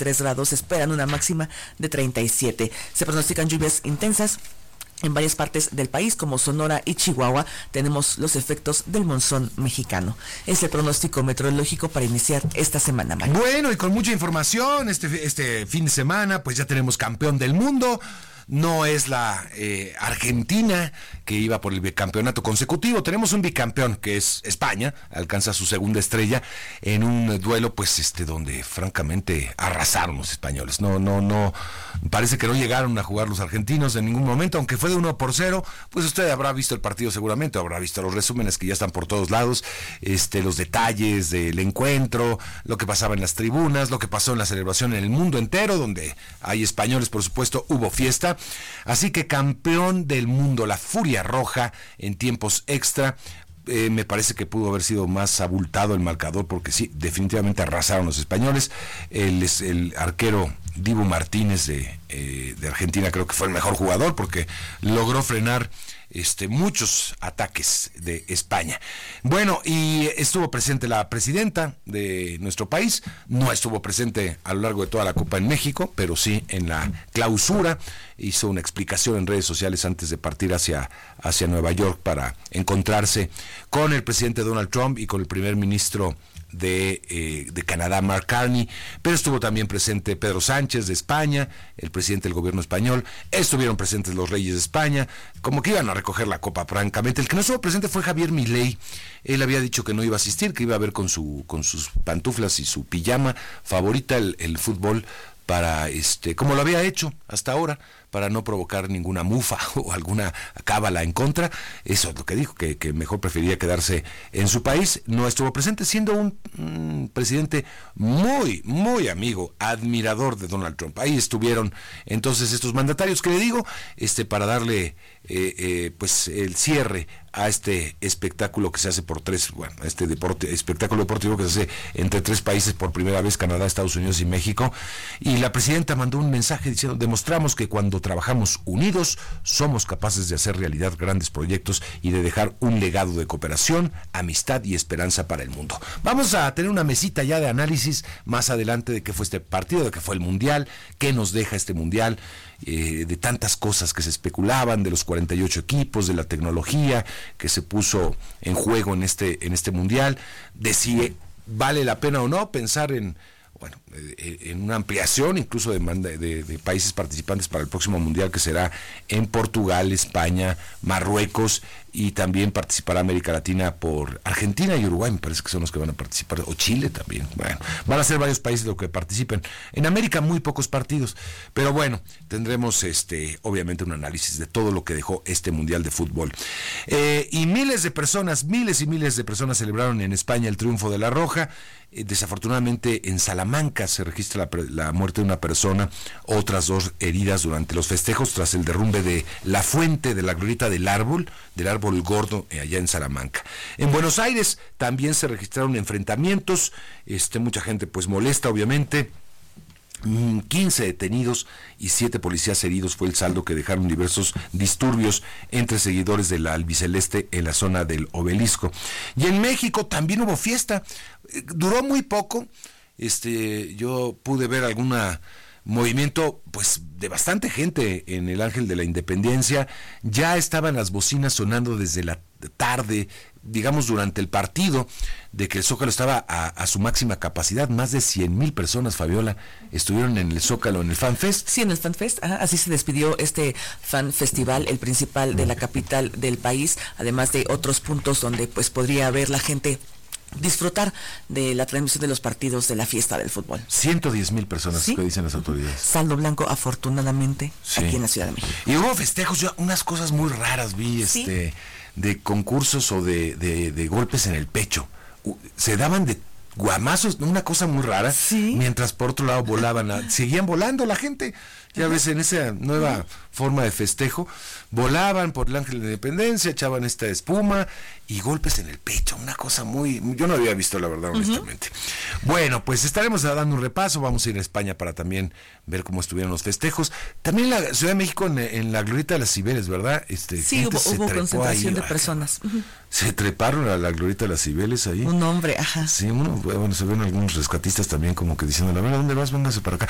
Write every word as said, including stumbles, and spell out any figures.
veintitrés grados, se esperan una máxima de treinta y siete. Se pronostican lluvias intensas en varias partes del país, como Sonora y Chihuahua. Tenemos los efectos del monzón mexicano. Es el pronóstico meteorológico para iniciar esta semana, Mario. Bueno, y con mucha información, este, este fin de semana, pues ya tenemos campeón del mundo. No es la eh, Argentina, que iba por el bicampeonato consecutivo. Tenemos un bicampeón, que es España, alcanza su segunda estrella en un duelo, pues, este, donde francamente arrasaron los españoles. No, no, no, parece que no llegaron a jugar los argentinos en ningún momento, aunque fue de uno por cero. Pues usted habrá visto el partido seguramente, habrá visto los resúmenes que ya están por todos lados, este, los detalles del encuentro, lo que pasaba en las tribunas, lo que pasó en la celebración en el mundo entero, donde hay españoles, por supuesto, hubo fiesta. Así que campeón del mundo, la Furia Roja en tiempos extra. Eh, me parece que pudo haber sido más abultado el marcador, porque sí, definitivamente arrasaron los españoles. El, el arquero Dibu Martínez de, eh, de Argentina creo que fue el mejor jugador, porque logró frenar Este, muchos ataques de España. Bueno, y estuvo presente la presidenta de nuestro país, no estuvo presente a lo largo de toda la Copa en México, pero sí en la clausura. Hizo una explicación en redes sociales antes de partir hacia, hacia Nueva York para encontrarse con el presidente Donald Trump y con el primer ministro de, eh, de Canadá, Mark Carney, pero estuvo también presente Pedro Sánchez de España, el presidente del gobierno español. Estuvieron presentes los reyes de España, como que iban a recoger la copa, francamente. El que no estuvo presente fue Javier Milei. Él había dicho que no iba a asistir, que iba a ver con su con sus pantuflas y su pijama favorita el, el fútbol, para este, como lo había hecho hasta ahora, para no provocar ninguna mufa o alguna cábala en contra. Eso es lo que dijo, que, que mejor prefería quedarse en su país. No estuvo presente, siendo un, un presidente muy, muy amigo, admirador de Donald Trump. Ahí estuvieron entonces estos mandatarios que le digo, este, para darle eh, eh, pues el cierre a este espectáculo que se hace por tres, bueno, este deporte, espectáculo deportivo que se hace entre tres países por primera vez, Canadá, Estados Unidos y México. Y la presidenta mandó un mensaje diciendo: demostramos que cuando trabajamos unidos somos capaces de hacer realidad grandes proyectos y de dejar un legado de cooperación, amistad y esperanza para el mundo. Vamos a tener una mesita ya de análisis más adelante de qué fue este partido, de qué fue el Mundial, qué nos deja este Mundial, eh, de tantas cosas que se especulaban, de los cuarenta y ocho equipos, de la tecnología que se puso en juego en este, en este Mundial, de si vale la pena o no pensar en bueno, en una ampliación incluso de, de, de países participantes para el próximo Mundial, que será en Portugal, España, Marruecos, y también participará América Latina por Argentina y Uruguay, me parece que son los que van a participar, o Chile también. Bueno, van a ser varios países los que participen. En América muy pocos partidos, pero bueno, tendremos este obviamente un análisis de todo lo que dejó este Mundial de Fútbol. Eh, y miles de personas, miles y miles de personas celebraron en España el triunfo de la Roja. Eh, desafortunadamente en Salamanca se registra la, la muerte de una persona, otras dos heridas durante los festejos tras el derrumbe de la fuente de la glorieta del árbol, del árbol gordo, eh, allá en Salamanca. En Buenos Aires también se registraron enfrentamientos, este, mucha gente pues molesta obviamente. quince detenidos y siete policías heridos fue el saldo que dejaron diversos disturbios entre seguidores de la albiceleste en la zona del Obelisco. Y en México también hubo fiesta, duró muy poco. Este, yo pude ver alguna movimiento pues de bastante gente en el Ángel de la Independencia. Ya estaban las bocinas sonando desde la tarde, digamos durante el partido, de que el Zócalo estaba a, a su máxima capacidad. Más de cien mil personas, Fabiola, estuvieron en el Zócalo, en el Fan Fest. Sí, en el Fan Fest, ajá, así se despidió este Fan Festival, el principal de la capital del país, además de otros puntos donde pues podría haber la gente disfrutar de la transmisión de los partidos de la fiesta del fútbol. ciento diez mil personas, ¿sí? Que dicen las autoridades. Saldo blanco, afortunadamente, sí, aquí en la Ciudad de México. Y hubo festejos, yo unas cosas muy raras vi, ¿sí? este, de concursos o de, de, de golpes en el pecho. Se daban de guamazos, una cosa muy rara, ¿sí? Mientras por otro lado volaban, a, seguían volando la gente. Ya ves, en esa nueva forma de festejo, volaban por el Ángel de la Independencia, echaban esta espuma y golpes en el pecho, una cosa muy, yo no había visto la verdad, honestamente. Uh-huh. Bueno, pues estaremos dando un repaso, vamos a ir a España para también ver cómo estuvieron los festejos. También en la Ciudad de México, en, en la glorieta de las Cibeles, ¿verdad? Este, sí, hubo, hubo concentración ahí, de personas. Uh-huh. Se treparon a la glorieta de las Cibeles ahí. Un hombre, ajá. Sí, uno, bueno, se ven algunos rescatistas también como que diciendo, a ver, ¿a dónde vas? Véngase para acá.